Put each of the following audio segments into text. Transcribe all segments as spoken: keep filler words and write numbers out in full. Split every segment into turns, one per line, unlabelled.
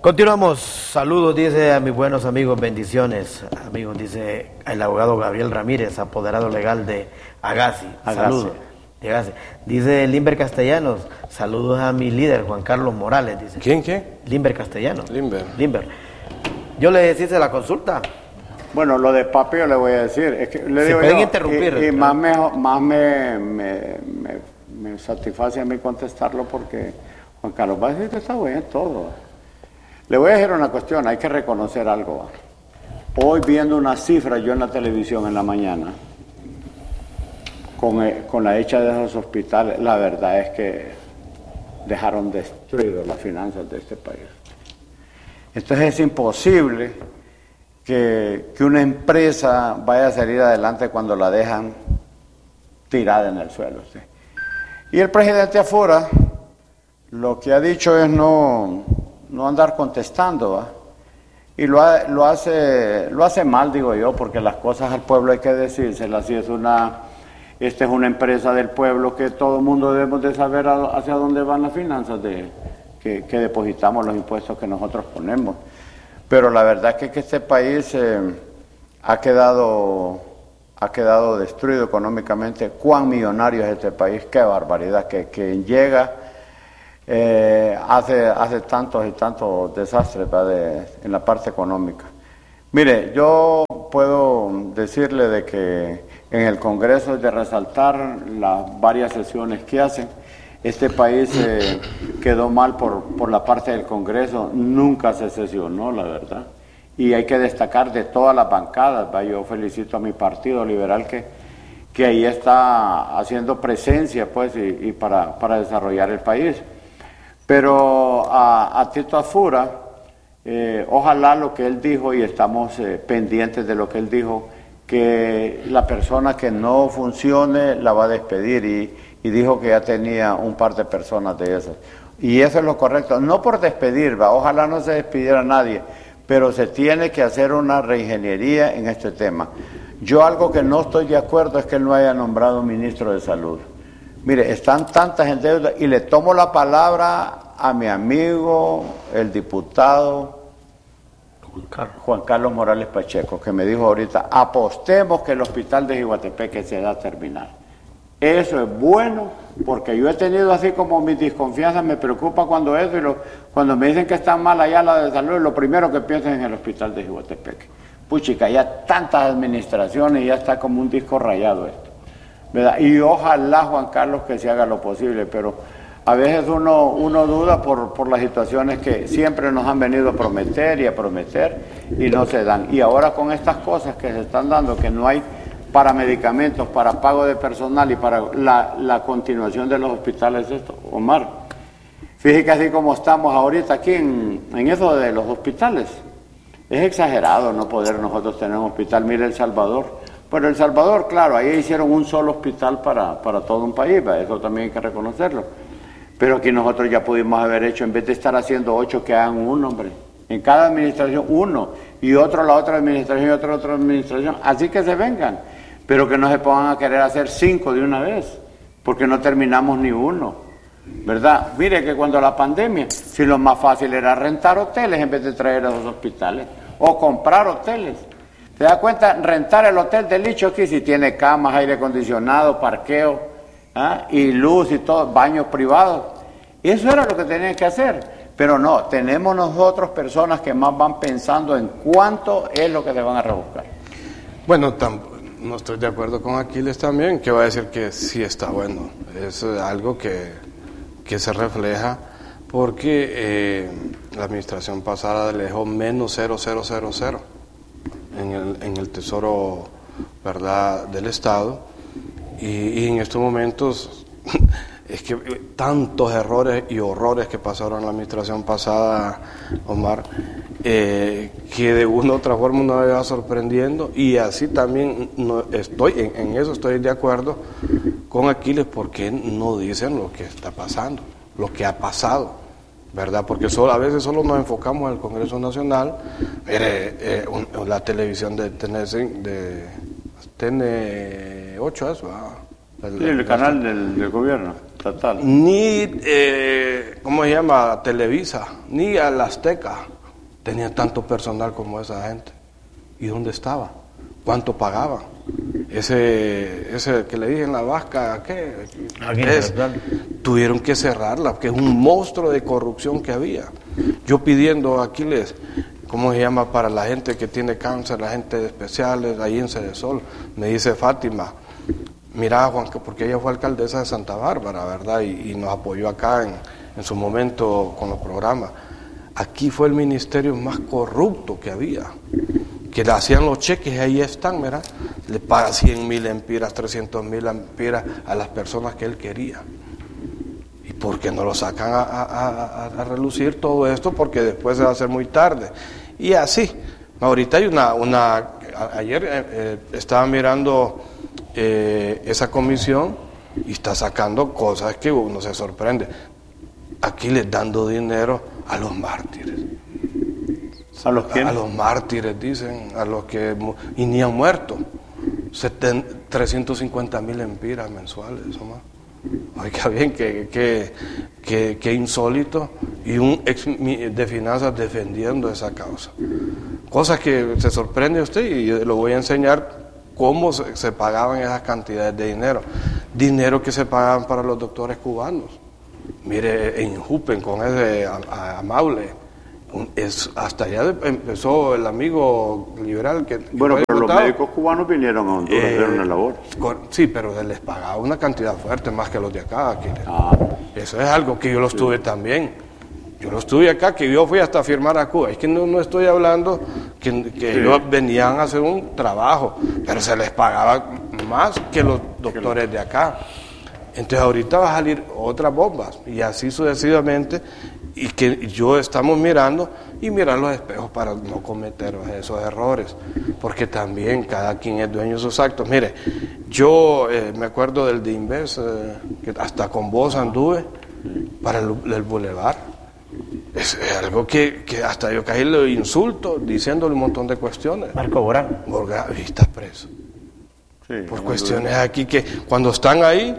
Continuamos. Saludos, dice a mis buenos amigos, bendiciones. Amigos, dice el abogado Gabriel Ramírez, apoderado legal de Agassi. Saludos. De Agassi. Dice Limber Castellanos, saludos a mi líder, Juan Carlos Morales. Dice.
¿Quién, quién?
Limber Castellanos.
Limber.
Limber. Yo le hice la consulta.
Bueno, lo de papi yo le voy a decir. Es que le digo
pueden
yo,
interrumpir.
Y, y más, me, más me, me, me, me satisface a mí contestarlo porque Juan Carlos va a decir que está bien todo. Le voy a decir una cuestión, hay que reconocer algo. Hoy viendo una cifra yo en la televisión en la mañana, con, con la hecha de esos hospitales, la verdad es que dejaron destruidas las finanzas de este país. Entonces es imposible que, que una empresa vaya a salir adelante cuando la dejan tirada en el suelo. ¿Sí? Y el presidente afuera lo que ha dicho es no... no andar contestando, ¿va? Y lo, ha, lo, hace, lo hace mal, digo yo, porque las cosas al pueblo hay que decírselas. Si es una, esta es una empresa del pueblo que todo el mundo debemos de saber a, hacia dónde van las finanzas de, que, que depositamos, los impuestos que nosotros ponemos. Pero la verdad es que este país eh, ha quedado, ha quedado destruido económicamente. Cuán millonario es este país, qué barbaridad, que, que llega... Eh, hace, hace tantos y tantos desastres de, en la parte económica. Mire, yo puedo decirle de que en el Congreso es de resaltar las varias sesiones que hacen. Este país eh, quedó mal por, por la parte del Congreso, nunca se sesionó, la verdad. Y hay que destacar de todas las bancadas, ¿va? Yo felicito a mi partido liberal que, que ahí está haciendo presencia, pues, y, y para, para desarrollar el país. Pero a, a Tito Afura, eh, ojalá lo que él dijo, y estamos eh, pendientes de lo que él dijo, que la persona que no funcione la va a despedir, y, y dijo que ya tenía un par de personas de esas. Y eso es lo correcto, no por despedir, va, ojalá no se despidiera a nadie, pero se tiene que hacer una reingeniería en este tema. Yo algo que no estoy de acuerdo es que él no haya nombrado ministro de Salud. Mire, están tantas en deuda, y le tomo la palabra a mi amigo, el diputado Juan Carlos, Juan Carlos Morales Pacheco, que me dijo ahorita, apostemos que el hospital de Jiguatepeque se da a terminar. Eso es bueno, porque yo he tenido así como mis desconfianzas, me preocupa cuando eso, y lo, cuando me dicen que está mal allá la de salud, lo primero que pienso es en el hospital de Jiguatepeque. Puchica, ya tantas administraciones, ya está como un disco rayado esto. ¿Verdad? Y ojalá, Juan Carlos, que se haga lo posible, pero a veces uno, uno duda por, por las situaciones que siempre nos han venido a prometer y a prometer y no se dan. Y ahora con estas cosas que se están dando, que no hay para medicamentos, para pago de personal y para la, la continuación de los hospitales, esto, Omar, fíjate que así como estamos ahorita aquí en, en eso de los hospitales, es exagerado no poder nosotros tener un hospital. Mire El Salvador. Pero El Salvador, claro, ahí hicieron un solo hospital para, para todo un país, ¿va? Eso también hay que reconocerlo. Pero aquí nosotros ya pudimos haber hecho, en vez de estar haciendo ocho, que hagan uno, hombre. En cada administración uno, y otro la otra administración, y otro la otra administración. Así que se vengan, pero que no se pongan a querer hacer cinco de una vez, porque no terminamos ni uno, ¿verdad? Mire que cuando la pandemia, si lo más fácil era rentar hoteles en vez de traer a esos hospitales, o comprar hoteles. ¿Te das cuenta? Rentar el hotel de Licho aquí, si tiene camas, aire acondicionado, parqueo, ¿ah? y luz y todo, baños privados. Y eso era lo que tenían que hacer. Pero no, tenemos nosotros personas que más van pensando en cuánto es lo que se van a rebuscar.
Bueno, no estoy de acuerdo con Aquiles también, que va a decir que sí está bueno. Es algo que, que se refleja porque eh, la administración pasada le dejó menos cero cero cero cero. En el, en el tesoro, ¿verdad?, del Estado, y, y en estos momentos es que tantos errores y horrores que pasaron en la administración pasada, Omar, eh, que de una u otra forma uno va sorprendiendo, y así también no, estoy en, en eso estoy de acuerdo con Aquiles, porque no dicen lo que está pasando, lo que ha pasado, ¿verdad? Porque solo, a veces solo nos enfocamos en el Congreso Nacional. Mire, eh, un, la televisión de T N ocho, eso, ah,
el, sí, el canal del, del gobierno. estatal.
Ni, eh, ¿cómo se llama? Televisa, ni a la Azteca tenía tanto personal como esa gente. ¿Y dónde estaba? ¿Cuánto pagaban? Ese, ese que le dije en la vasca, ¿qué? Es, tuvieron que cerrarla, que es un monstruo de corrupción que había. Yo pidiendo aquí les, ¿cómo se llama? Para la gente que tiene cáncer, la gente de especiales, ahí en Cedesol, me dice Fátima, mira Juan, porque ella fue alcaldesa de Santa Bárbara, ¿verdad? Y, y nos apoyó acá en, en su momento con los programas. Aquí fue el ministerio más corrupto que había, que le hacían los cheques y ahí están, ¿verdad? Le paga cien mil empiras, trescientos mil empiras a las personas que él quería. ¿Y por qué no lo sacan a, a, a, a relucir todo esto? Porque después se va a hacer muy tarde. Y así, ahorita hay una, una ayer eh, eh, estaba mirando eh, esa comisión y está sacando cosas que uno se sorprende. Aquí les dando dinero a los mártires.
¿A los quiénes?
A los mártires, dicen, a los que y ni han muerto. trescientos cincuenta mil empiras mensuales, eso más. Oiga bien, que, que, que, que insólito, y un ex de finanzas defendiendo esa causa. Cosas que se sorprende usted, y yo lo voy a enseñar cómo se, se pagaban esas cantidades de dinero. Dinero que se pagaban para los doctores cubanos. Mire, en Jupen, con ese a, a, a Maule, es, hasta allá empezó el amigo liberal que...
Bueno,
que
pero
diputado.
Los médicos cubanos vinieron a Honduras eh, a hacer una labor.
Sí, pero les pagaba una cantidad fuerte, más que los de acá. Aquí.
Ah.
Eso es algo que yo lo estuve sí. también. Yo lo estuve acá, que yo fui hasta a firmar a Cuba. Es que no, no estoy hablando que, que sí. ellos venían a hacer un trabajo, pero se les pagaba más que los doctores de acá. Entonces ahorita va a salir otras bombas, y así sucesivamente, y que yo estamos mirando y mirar los espejos para no cometer esos errores, porque también cada quien es dueño de sus actos. Mire, yo eh, me acuerdo del de Inves, eh, que hasta con vos anduve para el, el bulevar. Es, es algo que, que hasta yo caí lo insulto diciéndole un montón de cuestiones.
Marco Borán.
Borán, y está preso.
Sí,
por cuestiones aquí que cuando están ahí,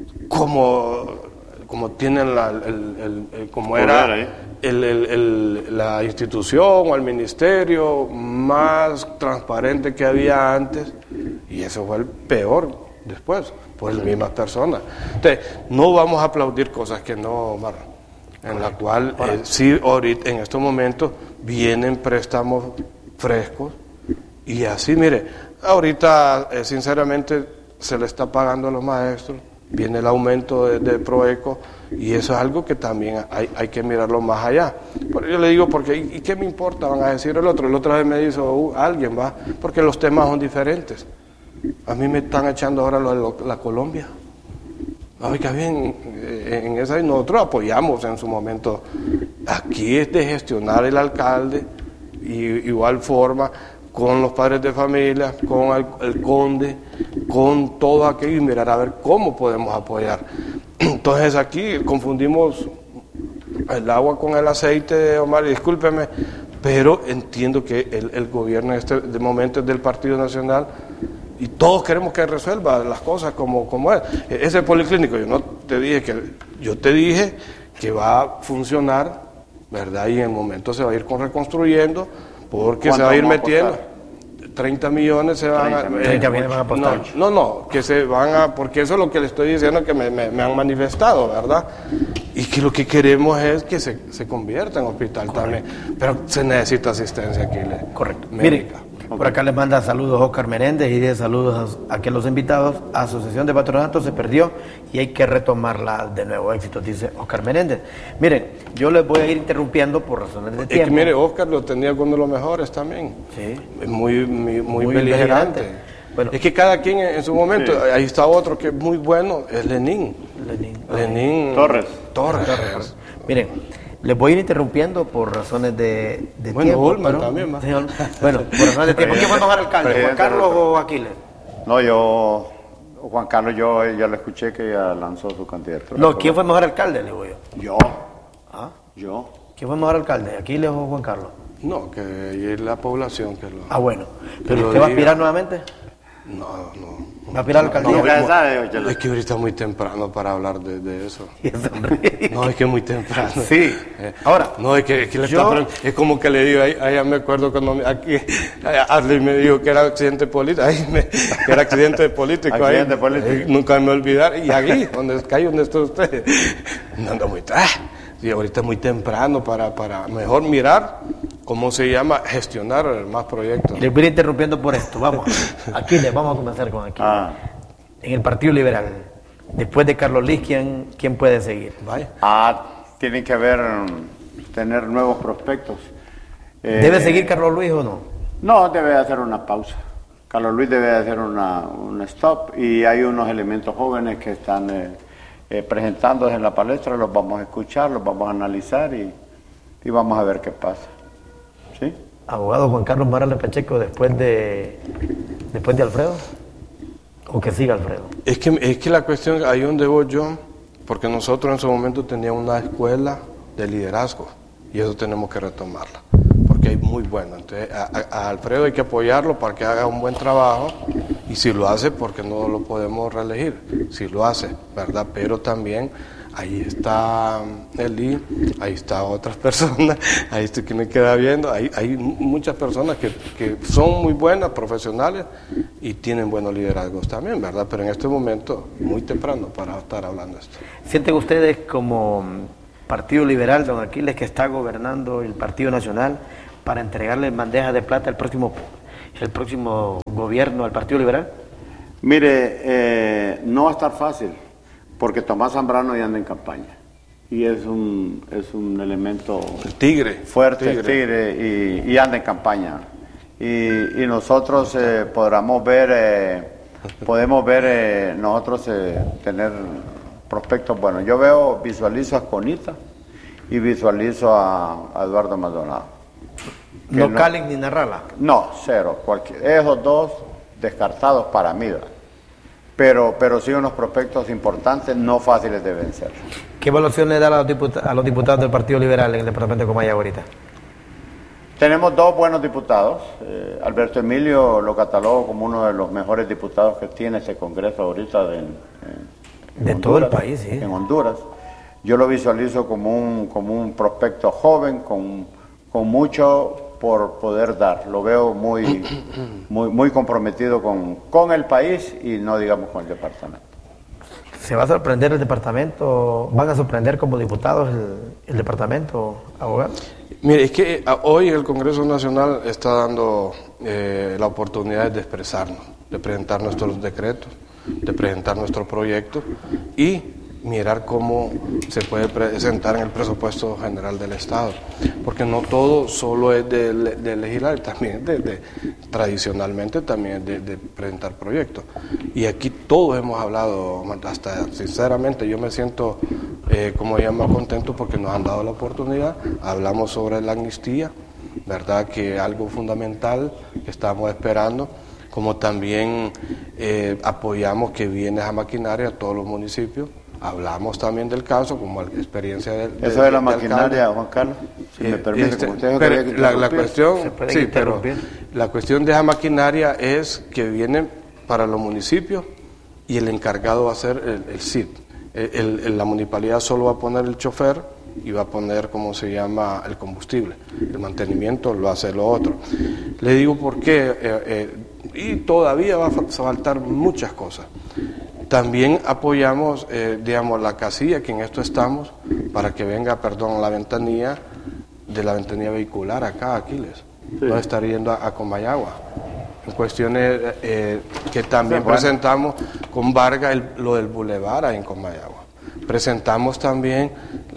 como, como tienen la, el, el, el, como era el, el, el, la institución o el ministerio más transparente que había antes, y eso fue el peor después, por las mismas personas. Entonces, no vamos a aplaudir cosas que no, Marra, en la cual eh, sí, ahorita, en estos momentos, vienen préstamos frescos, y así, mire, ahorita, eh, sinceramente, se le está pagando a los maestros, viene el aumento de, de Proeco, y eso es algo que también hay, hay que mirarlo más allá. Pero yo le digo, porque ¿y qué me importa? Van a decir el otro. El otro vez me dijo uh, alguien, va, porque los temas son diferentes. A mí me están echando ahora lo de lo, la Colombia. Oiga bien, en esa nosotros apoyamos en su momento. Aquí es de gestionar el alcalde, y igual forma con los padres de familia, con el, el conde, con todo aquello, y mirar a ver cómo podemos apoyar. Entonces aquí confundimos el agua con el aceite, Omar, y discúlpeme, pero entiendo que el, el gobierno en este de momento es del Partido Nacional, y todos queremos que resuelva las cosas como, como es. Ese policlínico, yo no te dije que, yo te dije que va a funcionar, ¿verdad? Y en el momento se va a ir con reconstruyendo, porque se va a ir metiendo. treinta millones se van a...
treinta millones van a apostar.
No, no, no, que se van a... Porque eso es lo que le estoy diciendo, que me, me, me han manifestado, ¿verdad? Y que lo que queremos es que se, se convierta en hospital. Correcto. También. Pero se necesita asistencia aquí. Le,
Correcto. Mire, por acá les manda saludos Oscar Menéndez y dice saludos a, a que los invitados. Asociación de Patronato se perdió y hay que retomarla de nuevo. Éxito, dice Oscar Menéndez. Miren, yo les voy a ir interrumpiendo por razones de tiempo.
Es que mire, Oscar lo tenía con uno de los mejores también.
Sí.
Muy, muy, muy, muy beligerante. Bueno, es que cada quien en, en su momento, sí. Ahí está otro que es muy bueno, es Lenín.
Lenín.
Lenín
Torres.
Torres.
Torres. Miren, les voy a ir interrumpiendo por razones de, de
bueno,
tiempo.
Ulman
pero,
también, ¿va?
señor, bueno, por razones de tiempo. ¿Quién fue mejor alcalde, Juan Carlos o Aquiles?
No, yo, Juan Carlos, yo ya lo escuché que ya lanzó su candidatura.
No, ¿quién fue mejor alcalde, le digo yo?
Yo.
¿Ah?
Yo.
¿Quién fue mejor alcalde, Aquiles o Juan Carlos?
No, que es la población que lo...
Ah, bueno. ¿Pero usted va a aspirar nuevamente?
No, no.
¿Va a aspirar a la alcaldía?
No,
Ya
no,
sabe, Chelo.
es que ahorita es muy temprano para hablar de, de eso.
Y eso, hombre.
No, es que es muy temprano.
Sí.
Eh,
Ahora,
no, es que, es, que le
yo-
está pre- es como que le digo, ahí, ahí ya me acuerdo cuando me- aquí Adley me dijo que era accidente político, ahí me- que era accidente político. ahí,
Accidente político.
ahí nunca me olvidar. Y ahí, donde ahí donde está usted, no anda muy ah, sí, ahorita es muy temprano para, para mejor mirar cómo se llama gestionar más proyectos.
les voy a ir interrumpiendo por esto. Vamos. Aquiles, vamos a comenzar con Aquiles.
Ah,
En el Partido Liberal, después de Carlos Liz, ¿quién, quién puede seguir?
Vaya.
ah, tienen que haber, mm, tener nuevos prospectos. Eh,
¿Debe seguir Carlos Luis o no?
No, debe hacer una pausa. Carlos Luis debe hacer una, un stop y hay unos elementos jóvenes que están eh, eh, presentándose en la palestra, los vamos a escuchar, los vamos a analizar y, y vamos a ver qué pasa. ¿Sí?
Abogado Juan Carlos Morales Pacheco, después de, después de Alfredo, o que siga Alfredo.
Es que, es que la cuestión, ahí donde voy yo, porque nosotros en su momento teníamos una escuela de liderazgo y eso tenemos que retomarla, porque es muy bueno. Entonces, a, a- a Alfredo hay que apoyarlo para que haga un buen trabajo y si lo hace, porque no lo podemos reelegir, si lo hace, ¿verdad? Pero también ahí está Eli, ahí está otras personas, ahí está quien me queda viendo, hay, hay muchas personas que, que son muy buenas, profesionales y tienen buenos liderazgos también, ¿verdad? Pero en este momento, muy temprano para estar hablando de esto.
¿Sienten ustedes como Partido Liberal, don Aquiles, que está gobernando el Partido Nacional para entregarle bandejas de plata el próximo, el próximo gobierno al Partido Liberal?
Mire, eh, no va a estar fácil, porque Tomás Zambrano ya anda en campaña y es un, es un elemento
El tigre.
fuerte,
tigre.
tigre, y, y anda en campaña. Y, y nosotros eh, podamos ver, eh, podemos ver eh, nosotros eh, tener prospectos buenos. Yo veo, visualizo a Conita y visualizo a, a Eduardo Maldonado. Que
No,
no-
Calen ni Narrala.
No, cero. Cualquier, esos dos descartados para mí, ¿verdad? Pero, pero sí unos prospectos importantes, no fáciles de vencer.
¿Qué evaluación le da a los, diputa- a los diputados del Partido Liberal en el departamento de Comaya ahorita?
Tenemos dos buenos diputados. Eh, Alberto Emilio lo catalogo como uno de los mejores diputados que tiene ese Congreso ahorita de, en- en
De todo el país, sí.
En Honduras. Yo lo visualizo como un, como un prospecto joven, con, con mucho por poder dar. Lo veo muy, muy, muy comprometido con, con el país y no digamos con el departamento.
¿Se va a sorprender el departamento? ¿Van a sorprender como diputados el, el departamento, abogado?
Mire, es que eh, hoy el Congreso Nacional está dando eh, la oportunidad de expresarnos, de presentar nuestros decretos, de presentar nuestro proyecto y mirar cómo se puede presentar en el presupuesto general del Estado, porque no todo solo es de, de legislar, también de, de, tradicionalmente también es de, de presentar proyectos. Y aquí todos hemos hablado, hasta sinceramente yo me siento, eh, como ya más contento porque nos han dado la oportunidad, hablamos sobre la amnistía, ¿verdad? Que algo fundamental que estamos esperando, como también eh, apoyamos que viene esa maquinaria a todos los municipios. Hablamos también del caso, como la experiencia del...
Eso de la
del
maquinaria,
alcalde.
Juan Carlos, si me
Eh,
permite,
este,
como usted dijo que
pero
había que
la, la
interrumpir.
cuestión,
Se puede
sí, pero
interrumpir.
la cuestión de esa maquinaria es que viene para los municipios y el encargado va a ser el, el C I D. El, el- el- la municipalidad solo va a poner el chofer y va a poner, ¿cómo se llama?, el combustible. El mantenimiento lo hace lo otro. Le digo por qué, eh, eh, y todavía va a fa- faltar muchas cosas. También apoyamos, eh, digamos, la casilla, que en esto estamos, para que venga, perdón, la ventanilla de la ventanilla vehicular acá, Aquiles. No estar yendo a, a Comayagua. En cuestiones eh, que también
Sí, bueno.
presentamos con Vargas el- lo del bulevar ahí en Comayagua. Presentamos también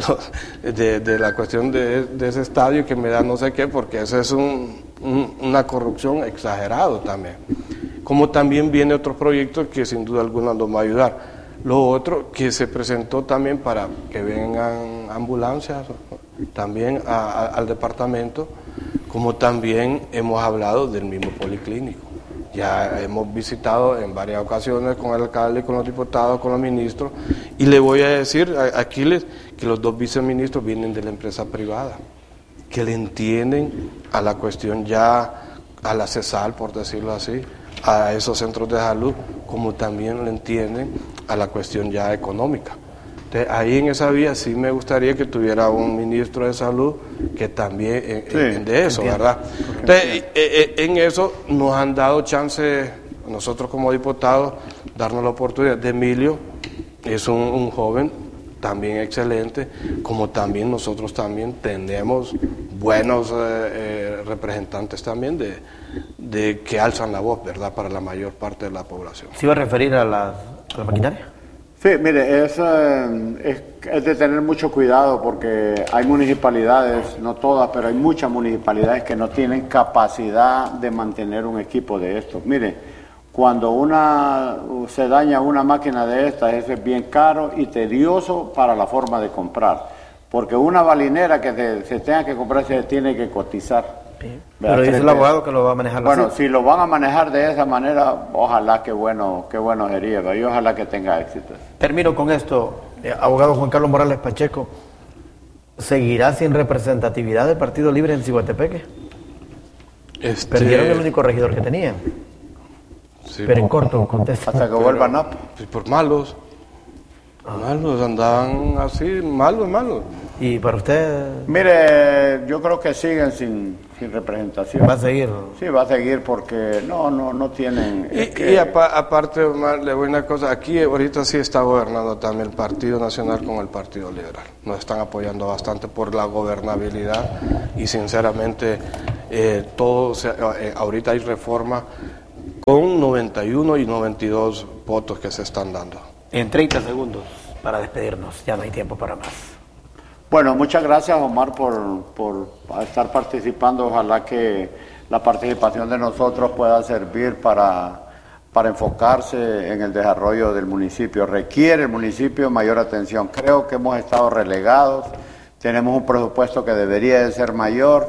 lo de, de la cuestión de, de ese estadio que me da no sé qué, porque eso es un, un- una corrupción exagerado también. Como también viene otro proyecto que sin duda alguna nos va a ayudar. Lo otro que se presentó también para que vengan ambulancias también a- a- al departamento, como también hemos hablado del mismo policlínico. Ya hemos visitado en varias ocasiones con el alcalde, con los diputados, con los ministros, y le voy a decir a Aquiles que los dos viceministros vienen de la empresa privada, que le entienden a la cuestión ya, a la CESAL, por decirlo así, a esos centros de salud, como también le entienden a la cuestión ya económica. Entonces, ahí en esa vía sí me gustaría que tuviera un ministro de salud que también eh,
Sí,
entiende eso,
entiendo.
¿verdad? Entonces, eh, eh, en eso nos han dado chance, nosotros como diputados, darnos la oportunidad. De Emilio es un, un joven también excelente, como también nosotros también tenemos buenos eh, eh, representantes también de, de que alzan la voz, ¿verdad?, para la mayor parte de la población.
¿Se iba a referir a la, a la maquinaria?
Sí, mire, es, eh, es, es de tener mucho cuidado porque hay municipalidades, no todas, pero hay muchas municipalidades que no tienen capacidad de mantener un equipo de estos. Mire, cuando una se daña una máquina de estas, eso es bien caro y tedioso para la forma de comprar, porque una balinera que se, se tenga que comprar se tiene que cotizar.
Pero dice el abogado que lo va a manejar
Bueno,
así.
si lo van a manejar de esa manera, ojalá que bueno, qué bueno sería, y ojalá que tenga éxito.
Termino con esto. Eh, abogado Juan Carlos Morales Pacheco, ¿seguirá sin representatividad del Partido Libre en Ciguatepeque?
Este,
Perdieron el único regidor que tenían.
sí,
Pero en
por,
corto, contesta.
Hasta que vuelva Napo.
sí, por malos. Malos, andaban así, malos, malos.
¿Y para usted
Mire, yo creo que siguen sin, sin representación.
va a seguir?
Sí, va a seguir porque no, no, no tienen.
Y,
es que-
y apa- aparte, Omar, le voy a una cosa, aquí ahorita sí está gobernando también el Partido Nacional con el Partido Liberal. Nos están apoyando bastante por la gobernabilidad y sinceramente eh, todo se- eh, ahorita hay reforma con noventa y uno y noventa y dos votos que se están dando.
En treinta segundos para despedirnos, ya no hay tiempo para más.
Bueno, muchas gracias, Omar, por, por estar participando. Ojalá que la participación de nosotros pueda servir para, para enfocarse en el desarrollo del municipio. Requiere el municipio mayor atención. Creo que hemos estado relegados, tenemos un presupuesto que debería de ser mayor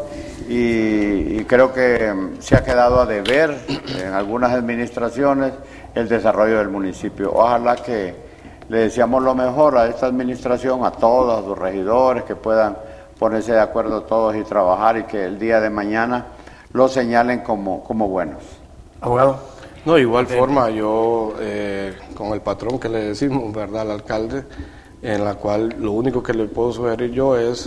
y, y creo que mm, se ha quedado a deber en algunas administraciones el desarrollo del municipio. Ojalá que le deseamos lo mejor a esta administración, a todos los regidores, que puedan ponerse de acuerdo todos y trabajar y que el día de mañana lo señalen como, como buenos.
Abogado.
No, igual forma, yo eh, con el patrón que le decimos, ¿verdad?, al alcalde, en la cual lo único que le puedo sugerir yo es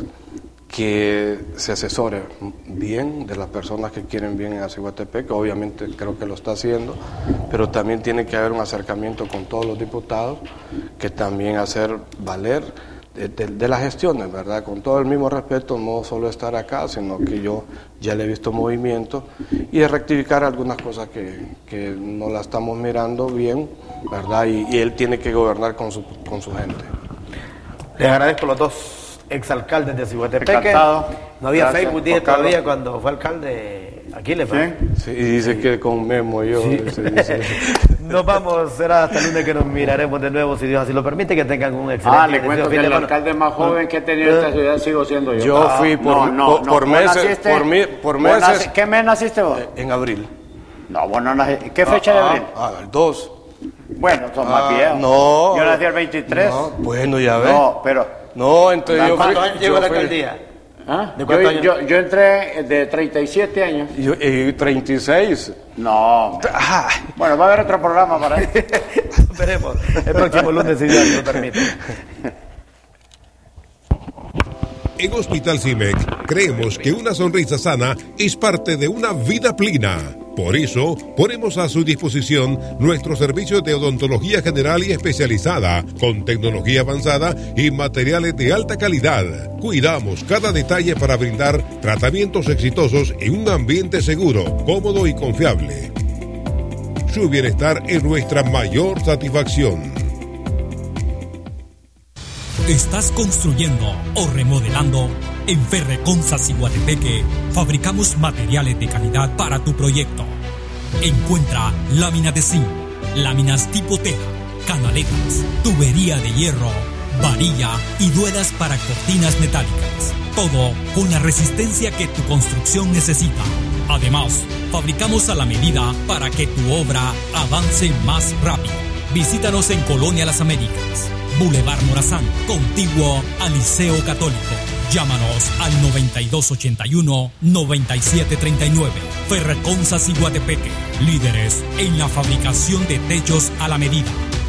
que se asesore bien de las personas que quieren bien en Ciguatepec, que obviamente creo que lo está haciendo, pero también tiene que haber un acercamiento con todos los diputados, que también hacer valer de, de, de las gestiones, ¿verdad? Con todo el mismo respeto, no solo estar acá, sino que yo ya le he visto movimiento y de rectificar algunas cosas que, que no la estamos mirando bien, ¿verdad? Y, y él tiene que gobernar con su, con su gente.
Les agradezco a los dos exalcaldes de Ciguatepeque.
Encantado.
No había
Gracias,
Facebook, dije
Juan Carlos.
todavía cuando fue alcalde Aquiles. ¿va?
¿Sí?
Sí, y dice que con Memo yo.
Sí.
dice, dice.
Nos vamos, será hasta el lunes que nos miraremos de nuevo, si Dios así lo permite, que tengan un excelente
Ah, le
fin
cuento
de
que el
semana.
alcalde más joven que he tenido en esta ciudad sigo siendo yo.
Yo
Ah,
fui por,
no, no,
por,
no,
por
¿vos
meses,
naciste?
por, mi- por
¿Vos
meses,
naci- ¿Qué mes naciste vos?
en abril.
No, vos no naciste. ¿Qué fecha de
Ah,
abril?
Ah, el dos.
Bueno, son más
Ah,
viejos.
no.
Yo nací el veintitrés.
No, bueno, ya ves.
No, pero...
No, entonces yo fui.
¿Cuántos años llegó
yo
a la
fui-
alcaldía?
¿Ah?
¿De cuántos
yo,
años?
yo, yo entré de treinta y siete años.
Yo, y treinta y seis.
No.
Ah,
Bueno, va a haber otro programa para eso.
Veremos el próximo lunes, si Dios lo permite.
En Hospital CIMEC creemos que una sonrisa sana es parte de una vida plena. Por eso, ponemos a su disposición nuestros servicios de odontología general y especializada, con tecnología avanzada y materiales de alta calidad. Cuidamos cada detalle para brindar tratamientos exitosos en un ambiente seguro, cómodo y confiable. Su bienestar es nuestra mayor satisfacción.
¿Estás construyendo o remodelando? En Ferreconza Ciguatepeque fabricamos materiales de calidad para tu proyecto. Encuentra lámina de zinc, láminas tipo teja, canaletas, tubería de hierro, varilla y duelas para cortinas metálicas. Todo con la resistencia que tu construcción necesita. Además, fabricamos a la medida para que tu obra avance más rápido. Visítanos en Colonia Las Américas, Boulevard Morazán, contiguo al Liceo Católico. Llámanos al noventa y dos ochenta y uno, noventa y siete treinta y nueve. Ferreconsa Ciguatepeque, líderes en la fabricación de techos a la medida.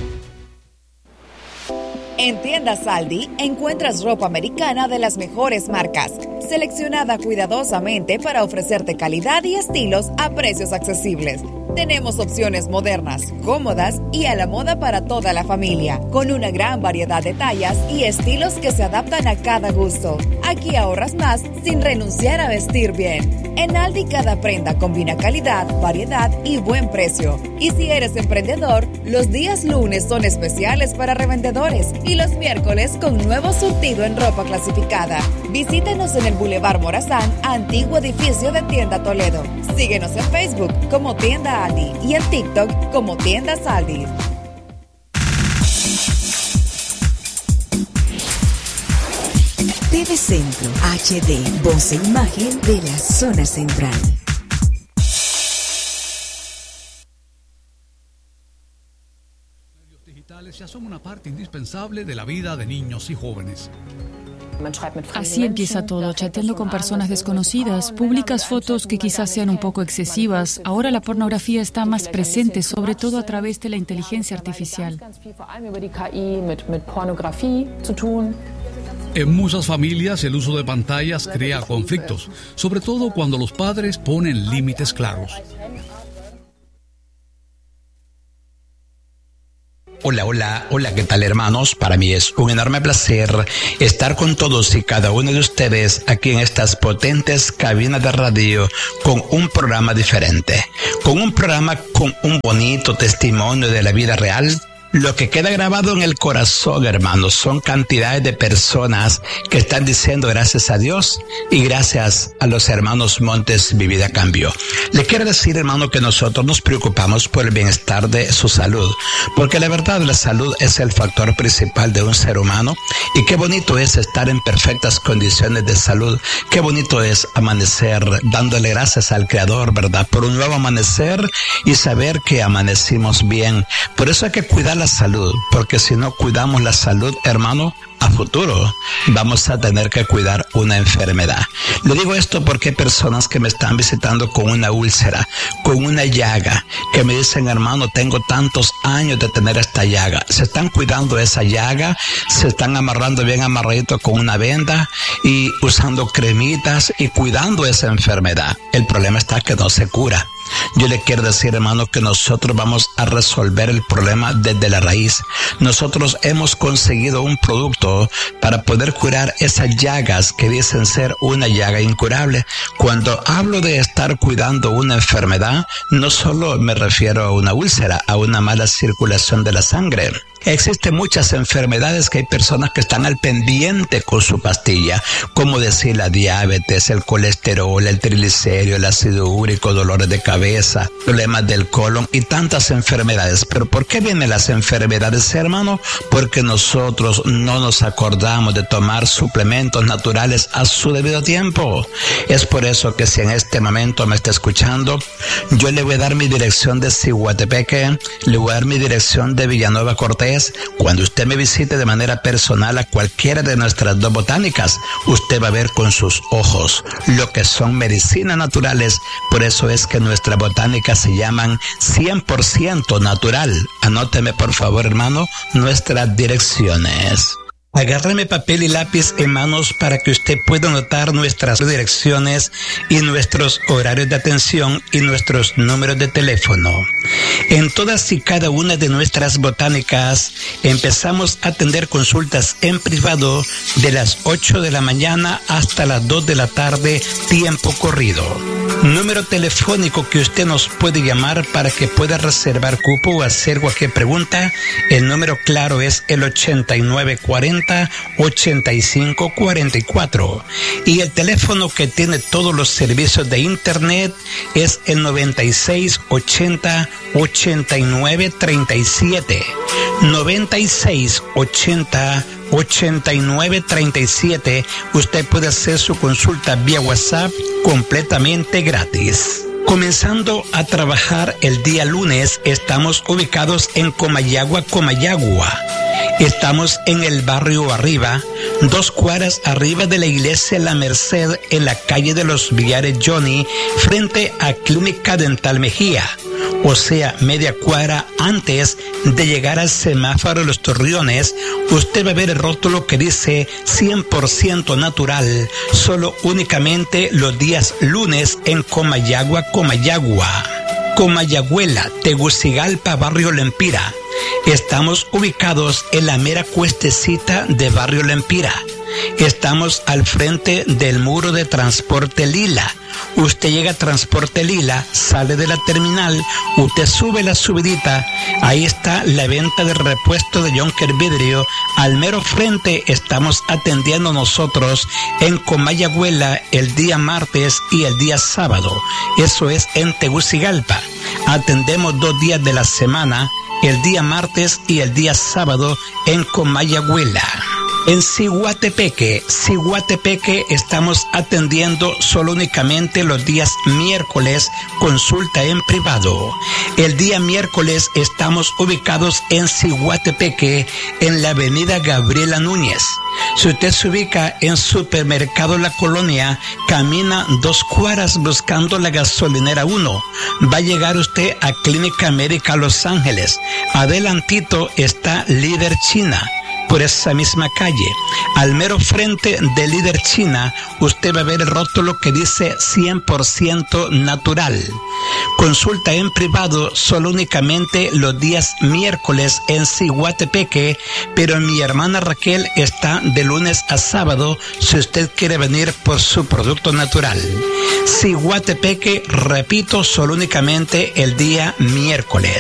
En Tiendas Aldi encuentras ropa americana de las mejores marcas, seleccionada cuidadosamente para ofrecerte calidad y estilos a precios accesibles. Tenemos opciones modernas, cómodas y a la moda para toda la familia, con una gran variedad de tallas y estilos que se adaptan a cada gusto. Aquí ahorras más sin renunciar a vestir bien. En Aldi cada prenda combina calidad, variedad y buen precio. Y si eres emprendedor, los días lunes son especiales para revendedores y los miércoles con nuevo surtido en ropa clasificada. Visítenos en el Boulevard Morazán, antiguo edificio de Tienda Toledo. Síguenos en Facebook como Tienda Aldi y en TikTok como Tiendas Aldi.
T V Centro H D, voz e imagen de la zona central.
Los medios digitales ya son una parte indispensable de la vida de niños y jóvenes.
Así empieza todo, chateando con personas desconocidas, publicas fotos que quizás sean un poco excesivas. Ahora la pornografía está más presente, sobre todo a través de la inteligencia artificial.
En muchas familias el uso de pantallas crea conflictos, sobre todo cuando los padres ponen límites claros.
Hola, hola, hola, ¿qué tal, hermanos? Para mí es un enorme placer estar con todos y cada uno de ustedes aquí en estas potentes cabinas de radio con un programa diferente, con un programa con un bonito testimonio de la vida real. Lo que queda grabado en el corazón, hermanos, son cantidades de personas que están diciendo gracias a Dios y gracias a los hermanos Montes mi vida cambió. Le quiero decir, hermano, que nosotros nos preocupamos por el bienestar de su salud, porque la verdad, la salud es el factor principal de un ser humano, y qué bonito es estar en perfectas condiciones de salud. Qué bonito es amanecer dándole gracias al Creador, ¿verdad? Por un nuevo amanecer y saber que amanecimos bien. Por eso hay que cuidar la salud, porque si no cuidamos la salud, hermano, a futuro vamos a tener que cuidar una enfermedad. Le digo esto porque hay personas que me están visitando con una úlcera, con una llaga, que me dicen, hermano, tengo tantos años de tener esta llaga. Se están cuidando esa llaga, se están amarrando bien amarradito con una venda y usando cremitas y cuidando esa enfermedad. El problema está que no se cura. Yo le quiero decir, hermano, que nosotros vamos a resolver el problema desde la raíz. Nosotros hemos conseguido un producto para poder curar esas llagas que dicen ser una llaga incurable. Cuando hablo de estar cuidando una enfermedad, no solo me refiero a una úlcera, a una mala circulación de la sangre. Existen muchas enfermedades que hay personas que están al pendiente con su pastilla, como decir la diabetes, el colesterol, el triglicérido, el ácido úrico, dolores de cabeza, problemas del colon y tantas enfermedades. Pero ¿por qué vienen las enfermedades, hermano? Porque nosotros no nos acordamos de tomar suplementos naturales a su debido tiempo. Es por eso que si en este momento me está escuchando, yo le voy a dar mi dirección de Ciguatepeque, le voy a dar mi dirección de Villanueva Cortés. Cuando usted me visite de manera personal a cualquiera de nuestras dos botánicas, usted va a ver con sus ojos lo que son medicinas naturales. Por eso es que nuestras botánicas se llaman cien por ciento natural. Anóteme, por favor, hermano, nuestras direcciones. Agárreme papel y lápiz en manos para que usted pueda anotar nuestras direcciones y nuestros horarios de atención y nuestros números de teléfono. En todas y cada una de nuestras botánicas empezamos a atender consultas en privado de las ocho de la mañana hasta las dos de la tarde, tiempo corrido. Número telefónico que usted nos puede llamar para que pueda reservar cupo o hacer cualquier pregunta. El número claro es el ochenta y nueve cuarenta ochenta y cinco cuarenta y cuatro, y el teléfono que tiene todos los servicios de internet es el noventa y seis ochenta ochenta y nueve treinta y siete, noventa y seis ochenta ochenta y nueve treinta y siete. Usted puede hacer su consulta vía WhatsApp completamente gratis. Comenzando a trabajar el día lunes, estamos ubicados en Comayagua, Comayagua. Estamos en el barrio Arriba, dos cuadras arriba de la iglesia La Merced, en la calle de los Villares Johnny, frente a Clínica Dental Mejía. O sea, media cuadra antes de llegar al semáforo de los Torreones, usted va a ver el rótulo que dice cien por ciento natural, solo únicamente los días lunes en Comayagua, Comayagua. Comayagüela, Tegucigalpa, barrio Lempira. Estamos ubicados en la mera cuestecita de barrio Lempira. Estamos al frente del muro de Transporte Lila. Usted llega a Transporte Lila, sale de la terminal, usted sube la subidita, ahí está la venta de repuesto de Jonker Vidrio. Al mero frente estamos atendiendo nosotros en Comayagüela el día martes y el día sábado. Eso es en Tegucigalpa. Atendemos dos días de la semana, el día martes y el día sábado en Comayagüela. En Ciguatepeque, Ciguatepeque estamos atendiendo solo únicamente los días miércoles, consulta en privado. El día miércoles estamos ubicados en Ciguatepeque, en la avenida Gabriela Núñez. Si usted se ubica en Supermercado La Colonia, camina dos cuadras buscando la gasolinera uno. Va a llegar usted a Clínica América Los Ángeles. Adelantito está Líder China. Por esa misma calle, al mero frente de Líder China, usted va a ver el rótulo que dice cien por ciento natural. Consulta en privado solo únicamente los días miércoles en Ciguatepeque, pero mi hermana Raquel está de lunes a sábado si usted quiere venir por su producto natural. Ciguatepeque, repito, solo únicamente el día miércoles.